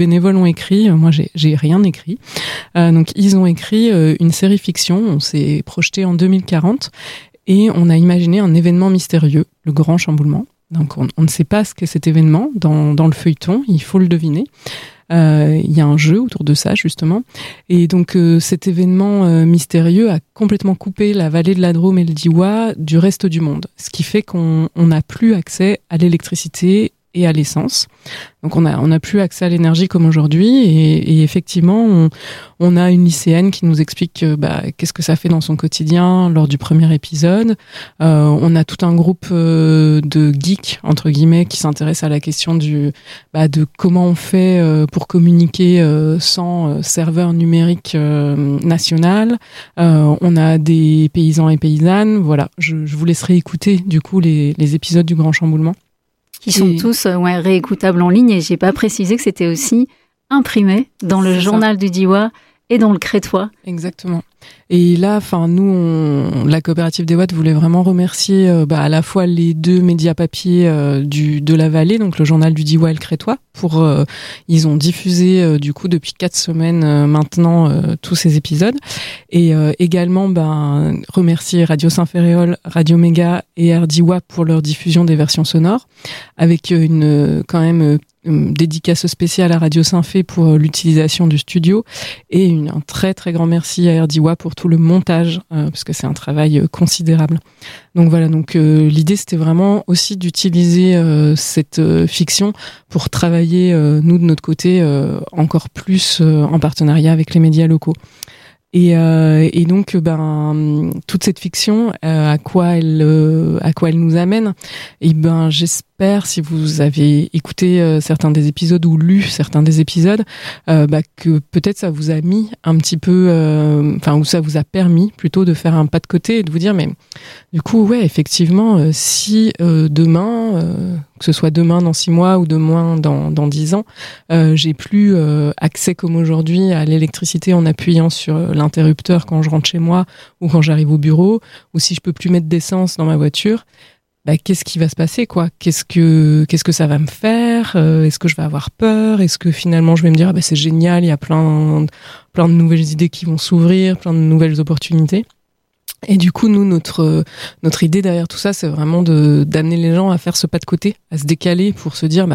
bénévoles ont écrit. Moi, j'ai rien écrit. Donc, ils ont écrit une série fiction. On s'est projeté en 2040 et on a imaginé un événement mystérieux, le Grand Chamboulement. Donc, on ne sait pas ce qu'est cet événement dans le feuilleton. Il faut le deviner. Il y a un jeu autour de ça, justement. Et donc, cet événement mystérieux a complètement coupé la vallée de la Drôme et le Diois du reste du monde. Ce qui fait qu'on n'a plus accès à l'électricité et à l'essence. Donc, on a plus accès à l'énergie comme aujourd'hui. Et effectivement, on a une lycéenne qui nous explique qu'est-ce que ça fait dans son quotidien lors du premier épisode. On a tout un groupe de geeks, entre guillemets, qui s'intéressent à la question de comment on fait pour communiquer sans serveur numérique national. On a des paysans et paysannes. Voilà, je vous laisserai écouter du coup les épisodes du Grand Chamboulement. Qui sont tous réécoutables en ligne, et j'ai pas précisé que c'était aussi imprimé dans le journal du Diois et dans le Crétois. Exactement. Et là, nous, la coopérative des Watts voulait vraiment remercier à la fois les deux médias papier de la vallée, donc le journal du Diois et le Crétois, ils ont diffusé du coup depuis 4 semaines maintenant tous ces épisodes, et également remercier Radio Saint-Ferréol, Radio Méga et RDIWA pour leur diffusion des versions sonores, avec une dédicace spéciale à Radio Saint-Fé pour l'utilisation du studio, et un très très grand merci à RDIWA pour tout le montage, parce que c'est un travail considérable. Donc voilà, l'idée c'était vraiment aussi d'utiliser cette fiction pour travailler nous de notre côté encore plus en partenariat avec les médias locaux. Et donc toute cette fiction, à quoi elle nous amène, j'espère, si vous avez écouté certains des épisodes ou lu certains des épisodes, que peut-être ça vous a mis un petit peu, ou ça vous a permis plutôt de faire un pas de côté et de vous dire, mais du coup, ouais, effectivement, si demain, que ce soit demain dans 6 mois ou demain dans 10 ans, j'ai plus accès comme aujourd'hui à l'électricité en appuyant sur l'interrupteur quand je rentre chez moi ou quand j'arrive au bureau, ou si je peux plus mettre d'essence dans ma voiture, qu'est-ce qui va se passer, quoi? Qu'est-ce que ça va me faire? Est-ce que je vais avoir peur? Est-ce que finalement je vais me dire c'est génial, il y a plein de nouvelles idées qui vont s'ouvrir, plein de nouvelles opportunités. Et du coup, nous, notre idée derrière tout ça, c'est vraiment d'amener les gens à faire ce pas de côté, à se décaler pour se dire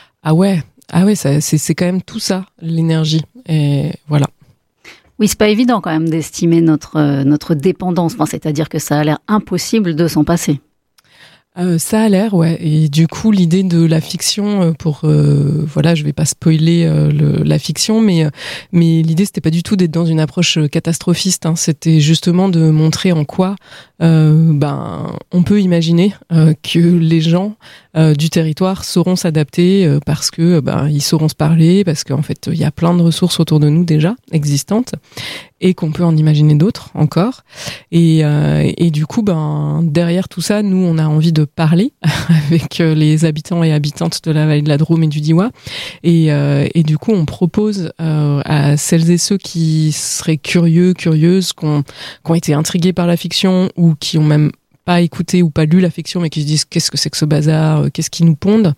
c'est quand même tout ça, l'énergie. Et voilà. Oui, c'est pas évident quand même d'estimer notre dépendance. C'est-à-dire que ça a l'air impossible de s'en passer. Ça a l'air, ouais. Et du coup, l'idée de la fiction, je vais pas spoiler la fiction, mais l'idée c'était pas du tout d'être dans une approche catastrophiste. C'était justement de montrer en quoi on peut imaginer que les gens du territoire sauront s'adapter parce que ils sauront se parler, parce qu'en fait il y a plein de ressources autour de nous déjà existantes et qu'on peut en imaginer d'autres encore. Et du coup, derrière tout ça, nous, on a envie de parler avec les habitants et habitantes de la vallée de la Drôme et du Diois. Et du coup, on propose à celles et ceux qui seraient curieuses, qui ont été intrigués par la fiction ou qui ont même pas écouté ou pas lu la fiction, mais qui se disent qu'est-ce que c'est que ce bazar, qu'est-ce qui nous pondent,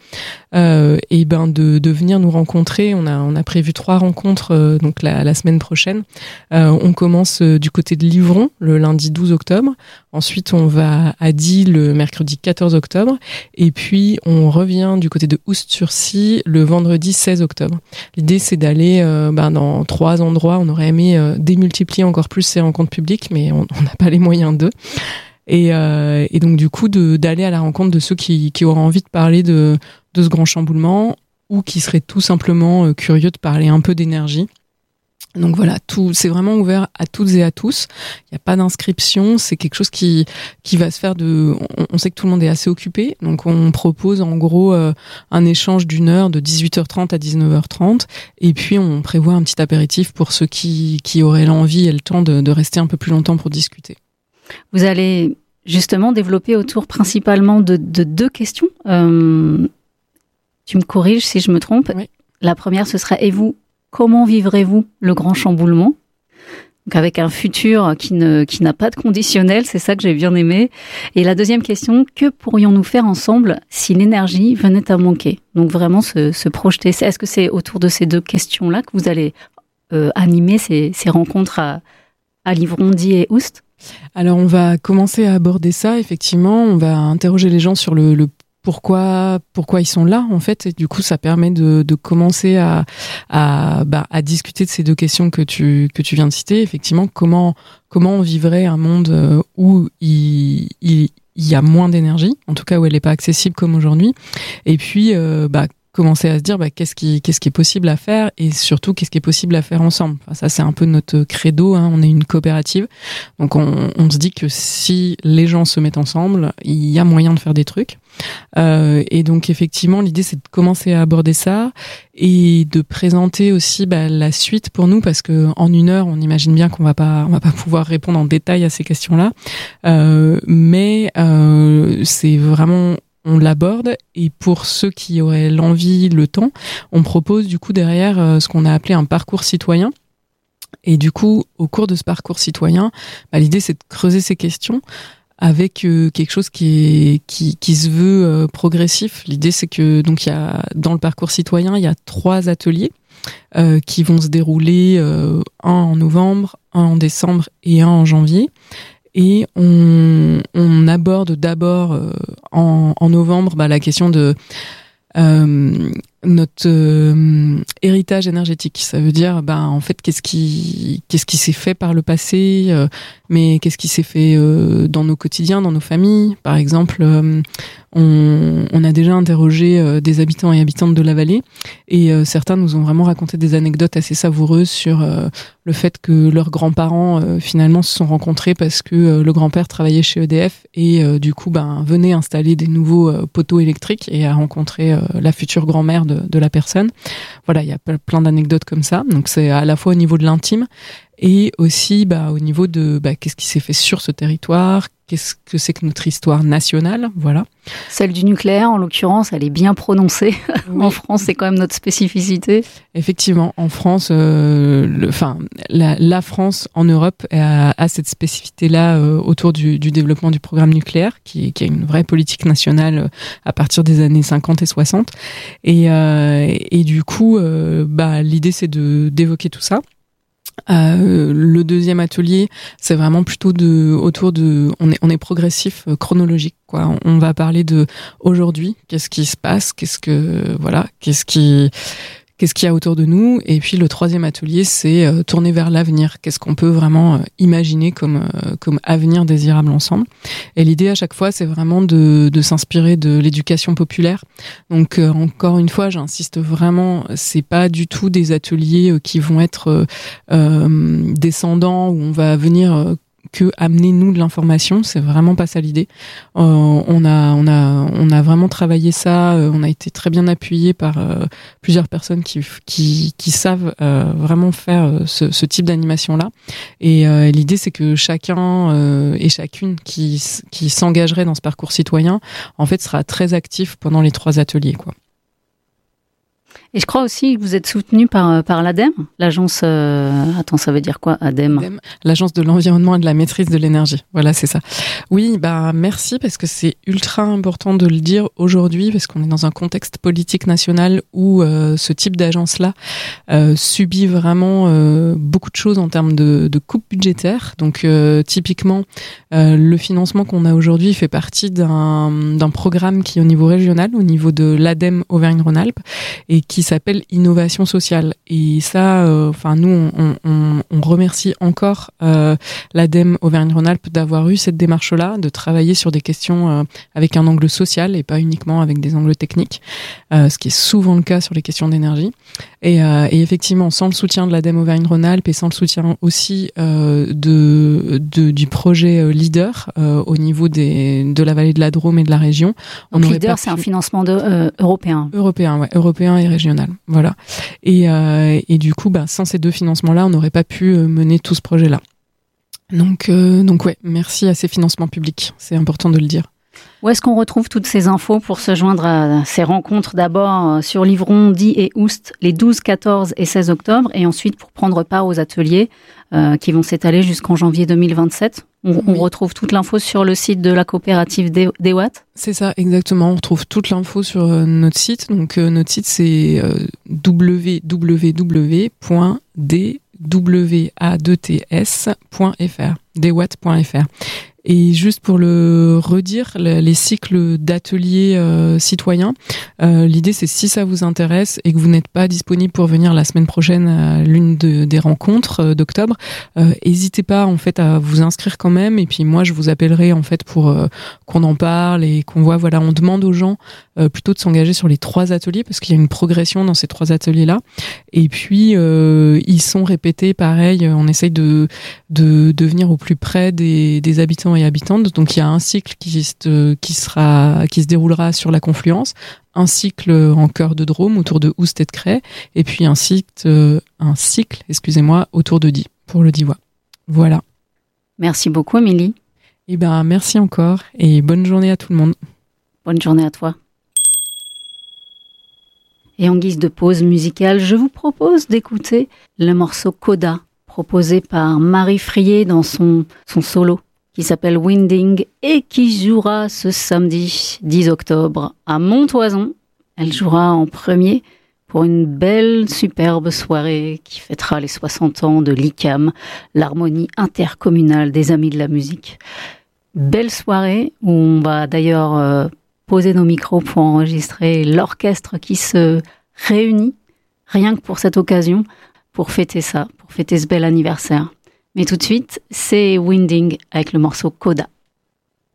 de venir nous rencontrer. On a prévu 3 rencontres donc la semaine prochaine. On commence du côté de Livron le lundi 12 octobre. Ensuite, on va à Die le mercredi 14 octobre. Et puis, on revient du côté de Oust-sur-Scie le vendredi 16 octobre. L'idée, c'est d'aller dans 3 endroits. On aurait aimé démultiplier encore plus ces rencontres publiques, mais on n'a pas les moyens d'eux. Et donc du coup d'aller à la rencontre de ceux qui auraient envie de parler de ce grand chamboulement ou qui seraient tout simplement curieux de parler un peu d'énergie. Donc voilà, c'est vraiment ouvert à toutes et à tous. Il n'y a pas d'inscription, c'est quelque chose qui va se faire on sait que tout le monde est assez occupé, donc on propose en gros un échange d'1 heure de 18h30 à 19h30 et puis on prévoit un petit apéritif pour ceux qui auraient l'envie et le temps de rester un peu plus longtemps pour discuter. Vous allez justement développer autour principalement de 2 questions. Tu me corriges si je me trompe. Oui. La première, ce sera « Et vous, comment vivrez-vous le grand chamboulement ?» Donc avec un futur qui n'a pas de conditionnel, c'est ça que j'ai bien aimé. Et la deuxième question, que pourrions-nous faire ensemble si l'énergie venait à manquer? Donc vraiment se projeter. Est-ce que c'est autour de ces deux questions-là que vous allez animer ces rencontres à Livrondy et Oust? Alors on va commencer à aborder ça, effectivement. On va interroger les gens sur le pourquoi ils sont là, en fait, et du coup ça permet de commencer à discuter de ces deux questions que tu viens de citer. Effectivement, comment on vivrait un monde où il y a moins d'énergie, en tout cas où elle n'est pas accessible comme aujourd'hui, et puis commencer à se dire qu'est-ce qui est possible à faire, et surtout qu'est-ce qui est possible à faire ensemble. Enfin, ça c'est un peu notre credo, hein. On est une coopérative, donc on se dit que si les gens se mettent ensemble, il y a moyen de faire des trucs. Et donc effectivement l'idée c'est de commencer à aborder ça et de présenter aussi la suite pour nous, parce que en 1 heure on imagine bien qu'on va pas pouvoir répondre en détail à ces questions-là, mais c'est vraiment, on l'aborde, et pour ceux qui auraient l'envie, le temps, on propose du coup derrière ce qu'on a appelé un parcours citoyen. Et du coup, au cours de ce parcours citoyen, l'idée c'est de creuser ces questions avec quelque chose qui se veut progressif. L'idée c'est que donc il y a dans le parcours citoyen, il y a 3 ateliers qui vont se dérouler, un en novembre, un en décembre et un en janvier. Et on aborde d'abord en novembre la question de notre héritage énergétique. Ça veut dire en fait qu'est-ce qui s'est fait par le passé, mais qu'est-ce qui s'est fait dans nos quotidiens, dans nos familles. Par exemple, on a déjà interrogé des habitants et habitantes de la vallée, et certains nous ont vraiment raconté des anecdotes assez savoureuses sur le fait que leurs grands-parents finalement se sont rencontrés parce que le grand-père travaillait chez EDF et du coup venait installer des nouveaux poteaux électriques et a rencontré la future grand-mère de la personne. Voilà, il y a plein d'anecdotes comme ça. Donc c'est à la fois au niveau de l'intime et aussi au niveau de qu'est-ce qui s'est fait sur ce territoire, qu'est-ce que c'est que notre histoire nationale, voilà. Celle du nucléaire, en l'occurrence, elle est bien prononcée. Oui. En France, c'est quand même notre spécificité. Effectivement, en France, la France en Europe a cette spécificité-là autour du développement du programme nucléaire, qui a une vraie politique nationale à partir des années 50 et 60. Et du coup, l'idée, c'est d'évoquer tout ça. Le deuxième atelier, c'est vraiment plutôt autour de, on est progressif, chronologique, quoi. On va parler de aujourd'hui, qu'est-ce qui se passe, qu'est-ce qu'il y a autour de nous. Et puis le troisième atelier, c'est tourner vers l'avenir. Qu'est-ce qu'on peut vraiment imaginer comme avenir désirable ensemble. Et l'idée à chaque fois, c'est vraiment de s'inspirer de l'éducation populaire. Donc encore une fois, j'insiste vraiment, c'est pas du tout des ateliers qui vont être descendants, où on va venir que amener nous de l'information. C'est vraiment pas ça l'idée. On a vraiment travaillé ça. On a été très bien appuyé par plusieurs personnes qui savent vraiment faire ce type d'animation là. Et l'idée c'est que chacun et chacune qui s'engagerait dans ce parcours citoyen, en fait, sera très actif pendant les 3 ateliers, quoi. Et je crois aussi que vous êtes soutenu par l'ADEME, l'agence... Attends, ça veut dire quoi, ADEME ? L'agence de l'environnement et de la maîtrise de l'énergie. Voilà, c'est ça. Oui, merci, parce que c'est ultra important de le dire aujourd'hui, parce qu'on est dans un contexte politique national où ce type d'agence-là subit vraiment beaucoup de choses en termes de coupes budgétaires. Donc, typiquement, le financement qu'on a aujourd'hui fait partie d'un programme qui est au niveau régional, au niveau de l'ADEME Auvergne-Rhône-Alpes, et qui s'appelle Innovation sociale. Et ça, nous, on remercie encore l'ADEME Auvergne-Rhône-Alpes d'avoir eu cette démarche-là, de travailler sur des questions avec un angle social et pas uniquement avec des angles techniques, ce qui est souvent le cas sur les questions d'énergie. Et effectivement, sans le soutien de l'ADEME Auvergne-Rhône-Alpes et sans le soutien aussi du projet LEADER au niveau de la vallée de la Drôme et de la région. Donc LEADER, c'est un financement européen. Européen et régional. Voilà. Et du coup, sans ces 2 financements-là, on n'aurait pas pu mener tout ce projet-là. Donc ouais, merci à ces financements publics. C'est important de le dire. Où est-ce qu'on retrouve toutes ces infos pour se joindre à ces rencontres? D'abord sur Livron, Die et Oust, les 12, 14 et 16 octobre, et ensuite pour prendre part aux ateliers qui vont s'étaler jusqu'en janvier 2027. On retrouve toute l'info sur le site de la coopérative DeWatt. C'est ça, exactement. On retrouve toute l'info sur notre site. Donc notre site c'est www.dwatt.fr, dewatt.fr. Et juste pour le redire, les cycles d'ateliers citoyens, l'idée c'est si ça vous intéresse et que vous n'êtes pas disponible pour venir la semaine prochaine à l'une des rencontres d'octobre, n'hésitez pas en fait à vous inscrire quand même. Et puis moi je vous appellerai en fait pour qu'on en parle et qu'on voit. Voilà, on demande aux gens plutôt de s'engager sur les 3 ateliers parce qu'il y a une progression dans ces 3 ateliers-là. Et puis ils sont répétés, pareil. On essaye de venir au plus près des habitants et habitantes. Donc il y a un cycle qui se déroulera sur la confluence, un cycle en cœur de Drôme autour de Oust et de Cray, et puis un cycle, autour de Die pour le Diois. Voilà. Merci beaucoup, Émilie. Eh ben merci encore et bonne journée à tout le monde. Bonne journée à toi. Et en guise de pause musicale, je vous propose d'écouter le morceau Coda, proposé par Marie Frier dans son solo, qui s'appelle Winding et qui jouera ce samedi 10 octobre à Montoison. Elle jouera en premier pour une belle, superbe soirée qui fêtera les 60 ans de l'ICAM, l'harmonie intercommunale des Amis de la musique. Belle soirée où on va d'ailleurs poser nos micros pour enregistrer l'orchestre qui se réunit, rien que pour cette occasion, pour fêter ça, pour fêter ce bel anniversaire. Mais tout de suite, c'est Winding avec le morceau Coda.